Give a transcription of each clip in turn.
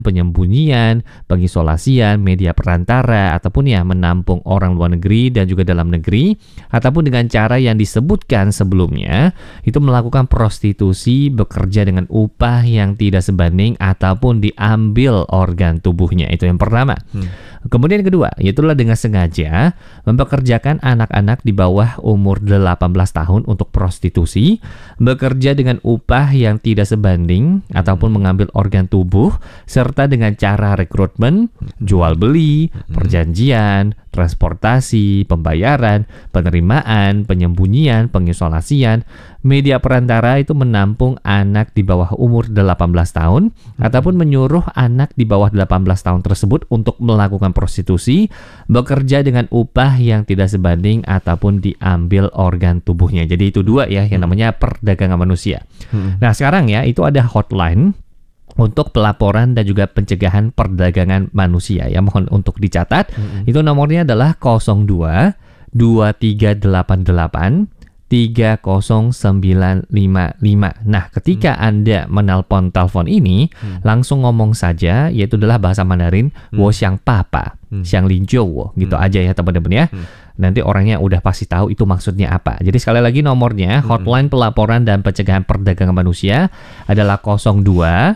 penyembunyian, pengisolasian, media perantara, ataupun ya menampung orang luar negeri dan juga dalam negeri, ataupun dengan cara yang disebutkan sebelumnya, itu melakukan prostitusi, bekerja dengan upah yang tidak sebanding, ataupun diambil organ tubuhnya. Itu yang pertama. Kemudian yang kedua, yaitulah dengan sengaja mempekerjakan anak-anak di bawah umur 18 tahun untuk prostitusi, bekerja dengan upah yang tidak sebanding, ataupun mengambil organ tubuh, serta dengan cara rekrutmen, jual beli, perjanjian, transportasi, pembayaran, penerimaan, penyembunyian, pengisolasian, media perantara itu menampung anak di bawah umur 18 tahun ataupun menyuruh anak di bawah 18 tahun tersebut untuk melakukan prostitusi, bekerja dengan upah yang tidak sebanding ataupun diambil organ tubuhnya. Jadi itu dua ya yang namanya perdagangan manusia. Nah, sekarang ya itu ada hotline untuk pelaporan dan juga pencegahan perdagangan manusia ya, mohon untuk dicatat. Itu nomornya adalah 02 2388 30955. Nah, ketika Anda menelpon telepon ini, langsung ngomong saja, yaitu adalah bahasa Mandarin, wo xiang papa, xiang lin jiu wo, gitu aja ya teman-teman ya. Nanti orangnya udah pasti tahu itu maksudnya apa. Jadi sekali lagi nomornya, hotline pelaporan dan pencegahan perdagangan manusia adalah 02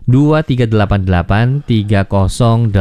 2388 3095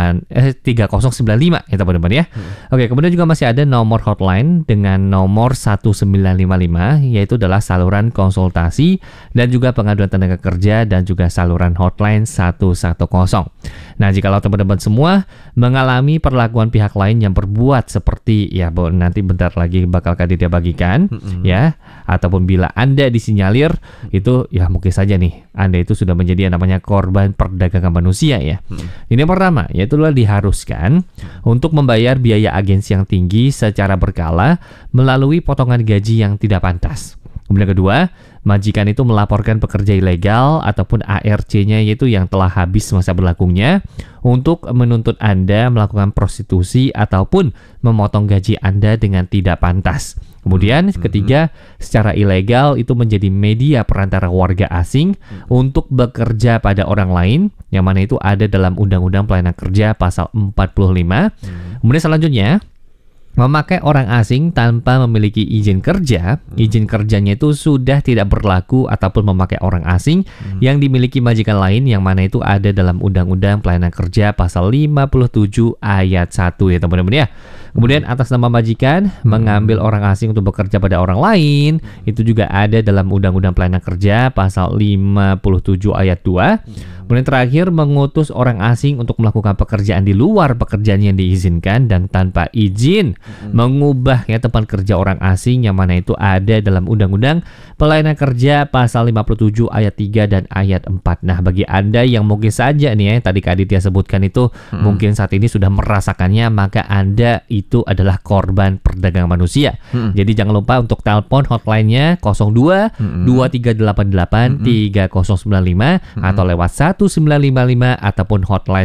ya teman-teman ya. Oke, kemudian juga masih ada nomor hotline dengan nomor 1955, yaitu adalah saluran konsultasi dan juga pengaduan tenaga kerja dan juga saluran hotline 110. Nah, jikalau teman-teman semua mengalami perlakuan pihak lain yang berbuat seperti ya nanti bentar lagi bakal Kaditya bagikan ya, ataupun bila Anda disinyalir itu ya mungkin saja nih Anda itu sudah menjadi yang namanya korban perdagangan manusia ya. Ini yang pertama, yaitu diharuskan untuk membayar biaya agensi yang tinggi secara berkala melalui potongan gaji yang tidak pantas. Kemudian kedua, majikan itu melaporkan pekerja ilegal ataupun ARC-nya yaitu yang telah habis masa berlakunya untuk menuntut Anda melakukan prostitusi ataupun memotong gaji Anda dengan tidak pantas. Kemudian ketiga, secara ilegal itu menjadi media perantara warga asing untuk bekerja pada orang lain, yang mana itu ada dalam Undang-Undang Pelayanan Kerja pasal 45. Kemudian selanjutnya, memakai orang asing tanpa memiliki izin kerja, izin kerjanya itu sudah tidak berlaku ataupun memakai orang asing yang dimiliki majikan lain, yang mana itu ada dalam Undang-Undang Pelayanan Kerja pasal 57 ayat 1 ya teman-teman ya. Kemudian atas nama majikan mengambil orang asing untuk bekerja pada orang lain, itu juga ada dalam Undang-Undang Pelayanan Kerja pasal 57 ayat 2. Kemudian terakhir, mengutus orang asing untuk melakukan pekerjaan di luar pekerjaan yang diizinkan dan tanpa izin, mengubah ya tempat kerja orang asing, yang mana itu ada dalam Undang-Undang Pelayanan Kerja pasal 57 ayat 3 dan ayat 4. Nah, bagi Anda yang mungkin saja nih ya, tadi Kak Aditya sebutkan itu mungkin saat ini sudah merasakannya, maka Anda itu adalah korban perdagangan manusia. Jadi jangan lupa untuk telepon hotline-nya 02 2388 3095 atau lewat 1955 ataupun hotline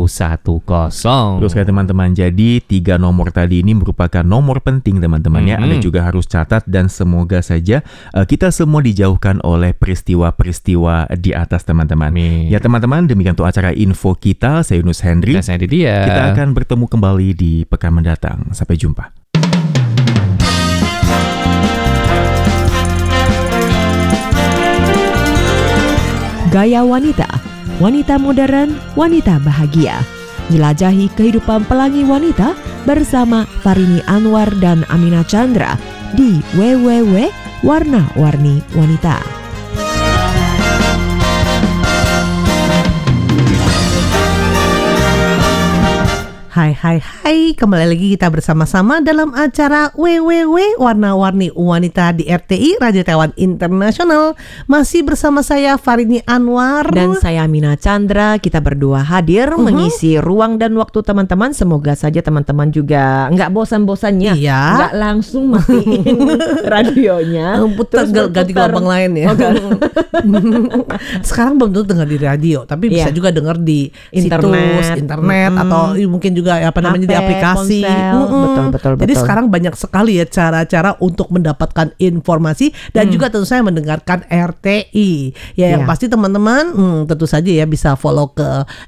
110. Terus kayak teman-teman, jadi 3 nomor tadi ini merupakan nomor penting teman-teman ya. Anda juga harus catat dan semoga saja kita semua dijauhkan oleh peristiwa-peristiwa di atas teman-teman. Ya teman-teman, demikian untuk acara info kita. Saya Yunus Hendry. Dan saya Didia. Kita akan bertemu kembali di pekan mendatang. Sampai jumpa. Gaya wanita, wanita modern, wanita bahagia. Jelajahi kehidupan pelangi wanita bersama Farini Anwar dan Amina Chandra di www.warna-warni wanita. Hai, kembali lagi kita bersama-sama dalam acara WWW Warna-Warni Wanita di RTI Radio Taiwan Internasional. Masih bersama saya Farini Anwar dan saya Amina Chandra. Kita berdua hadir mengisi ruang dan waktu teman-teman. Semoga saja teman-teman juga nggak bosan-bosannya, nggak langsung matiin radionya, terus ganti gelombang lain ya. Sekarang belum tentu dengar di radio, tapi bisa juga dengar di internet situs internet atau mungkin juga di aplikasi. Betul. Jadi sekarang banyak sekali ya cara-cara untuk mendapatkan informasi dan juga tentu saja mendengarkan RTI. Ya yang pasti teman-teman tentu saja ya bisa follow ke